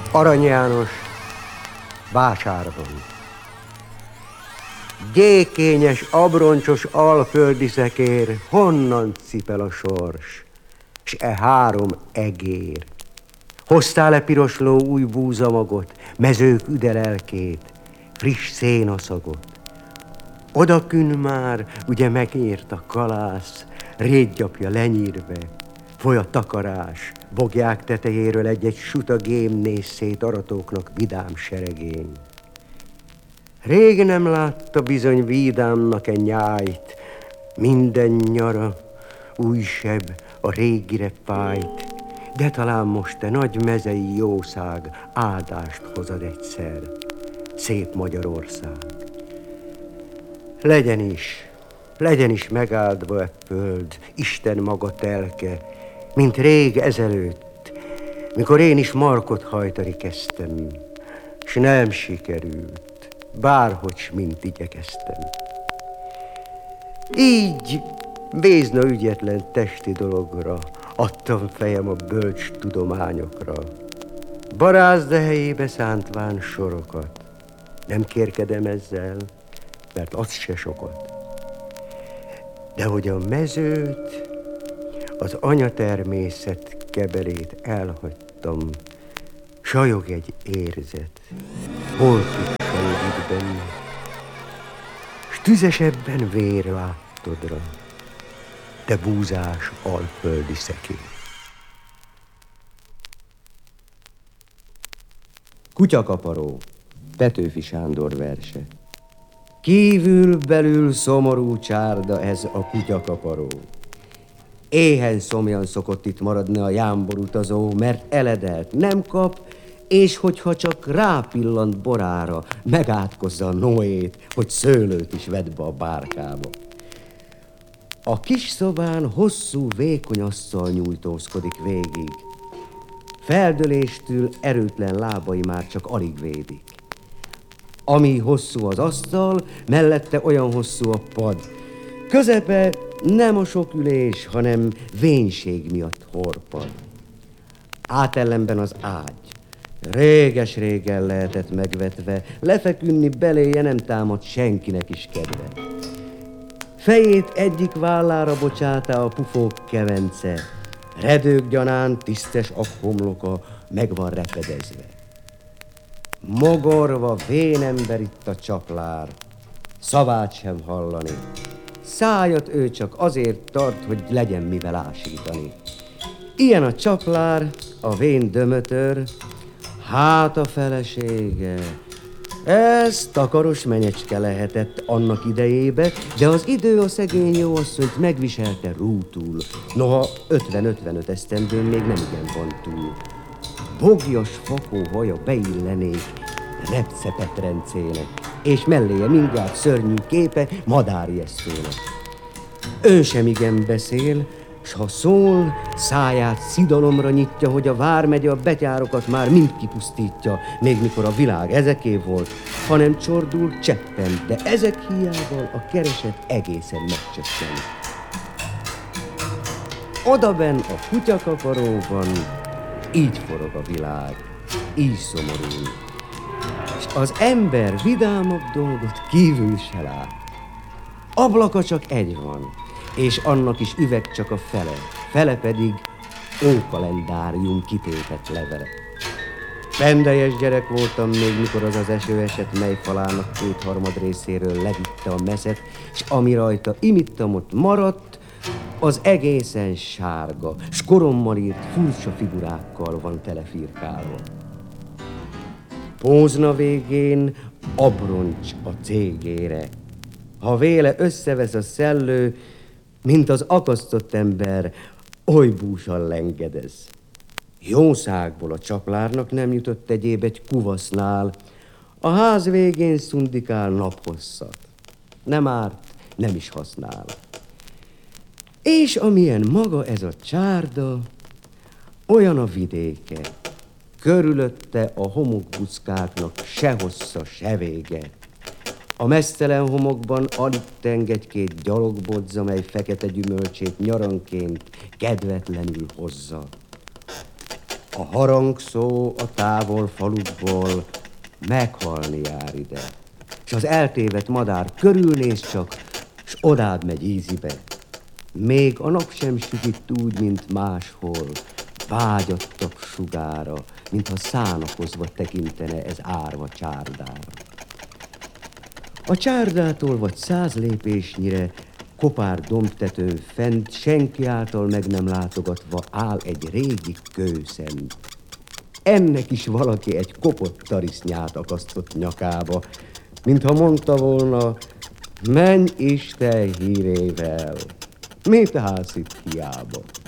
Arany János, vásárban. Gyékényes, abroncsos alföldi szekér, honnan cipel a sors, s e három egér? Hoztál-e pirosló új búzamagot, mezők üdelelkét, friss szénaszagot? Odakün már, ugye megért a kalász, rétgyapja lenyírve, foly a takarás, bogják tetejéről egy-egy suta gém néz szét aratóknak vidám seregén. Rég nem látta bizony vídámnak e nyájt, minden nyara új seb a régire fájt, de talán most te nagy mezei jószág áldást hozad egyszer, szép Magyarország. Legyen is megáldva e föld, Isten maga telke, mint rég ezelőtt, mikor én is markot hajtani kezdtem, s nem sikerült, bárhogy mint igyekeztem. Így bézna ügyetlen testi dologra adtam fejem a bölcs tudományokra. Barázda helyébe szántván sorokat, nem kérkedem ezzel, mert az se sokat. De hogy a mezőt, az anyatermészet kebelét elhagytam, sajog egy érzet, hol sajog itt benne, s tüzesebben vér láttodra, te búzás alföldi szekér. Kutyakaparó, Petőfi Sándor verse. Kívül-belül szomorú csárda ez a kutyakaparó. Éhen szomjan szokott itt maradni a jámbor utazó, mert eledelt nem kap, és hogyha csak rápillant borára, megátkozza a Noét, hogy szőlőt is vedd be a bárkába. A kis szobán hosszú, vékony asztal nyújtózkodik végig. Feldöléstől erőtlen lábai már csak alig védik. Ami hosszú az asztal, mellette olyan hosszú a pad. Közepe nem a sok ülés, hanem vénység miatt horpad. Átellenben az ágy. Réges-régen lehetett megvetve, lefeküdni beléje nem támad senkinek is kedve. Fejét egyik vállára bocsátá a pufók kevence, redők gyanán tisztes akhomloka meg van repedezve. Mogorva vén ember itt a csaplár, szavát sem hallani. Szájat ő csak azért tart, hogy legyen mivel ásítani. Ilyen a csaplár, a vén dömötör, hát a felesége. Ez takaros menyecske lehetett annak idejébe, de az idő a szegény jóasszonyt megviselte rútul. Noha 50-55 esztendőn még nem igen van túl. Bogjas fakó haja beillenék Repce Petrencének, és melléje mindjárt szörnyű képe madárjesztőnek. Ő sem igen beszél, s ha szól, száját szidalomra nyitja, hogy a vármegye a betyárokat már mind kipusztítja, még mikor a világ ezeké volt, hanem csordul cseppen, de ezek hiával a kereset egészen megcsökken. Odabenn a kutyakaparóban így forog a világ, így szomorú, és az ember vidámabb dolgot kívül se lát. Ablaka csak egy van, és annak is üveg csak a fele pedig ókalendárium kitépett levele. Pendeljes gyerek voltam még, mikor az eső esett, mely falának 2/3 részéről levitte a meszet, és ami rajta imittam ott maradt, az egészen sárga, s korommal írt furcsa figurákkal van telefirkálva. Pózna végén abroncs a cégére. Ha véle összevesz a szellő, mint az akasztott ember, oly búsan lengedez. Jószágból a csaplárnak nem jutott egyéb egy kuvasznál, a ház végén szundikál naphosszat. Nem árt, nem is használ. És amilyen maga ez a csárda, olyan a vidéke. Körülötte a homokbuckáknak se hossza, se vége. A meztelen homokban alig teng egy-két gyalogbodza, mely fekete gyümölcsét nyaranként kedvetlenül hozza. A harangszó a távol falukból meghalni jár ide. S az eltévedt madár körülnéz csak, s odád megy ízibe. Még a nap sem süt itt úgy, mint máshol, vágyattabb sugára, mintha szánakozva tekintene ez árva csárdára. A csárdától vagy 100 lépésnyire kopár dombtetőn fent, senki által meg nem látogatva áll egy régi kőszent. Ennek is valaki egy kopott tarisznyát akasztott nyakába, mintha mondta volna, menj Isten hírével, mit állsz itt hiába?